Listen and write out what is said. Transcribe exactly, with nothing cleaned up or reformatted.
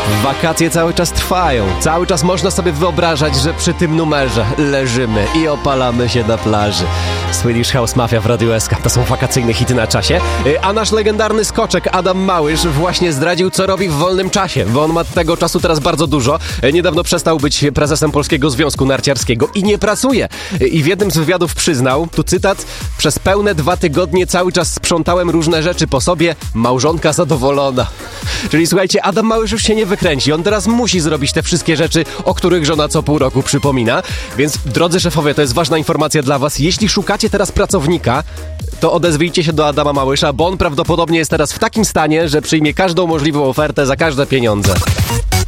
Wakacje cały czas trwają. Cały czas można sobie wyobrażać, że przy tym numerze leżymy i opalamy się na plaży. Swedish House Mafia w Radiu S K. To są wakacyjne hity na czasie. A nasz legendarny skoczek Adam Małysz właśnie zdradził, co robi w wolnym czasie, bo on ma tego czasu teraz bardzo dużo. Niedawno przestał być prezesem Polskiego Związku Narciarskiego i nie pracuje. I w jednym z wywiadów przyznał, tu cytat: przez pełne dwa tygodnie cały czas sprzątałem różne rzeczy po sobie, małżonka zadowolona. Czyli słuchajcie, Adam Małysz już się nie wykręci. On teraz musi zrobić te wszystkie rzeczy, o których żona co pół roku przypomina. Więc drodzy szefowie, to jest ważna informacja dla was. Jeśli szukacie teraz pracownika, to odezwijcie się do Adama Małysza, bo on prawdopodobnie jest teraz w takim stanie, że przyjmie każdą możliwą ofertę za każde pieniądze.